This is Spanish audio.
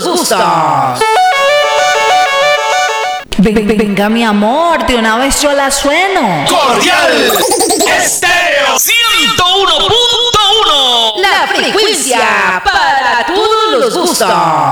los gustos. Venga, mi amor, de una vez yo la sueno. Cordial Estéreo 101.1. La frecuencia para todos los gustos.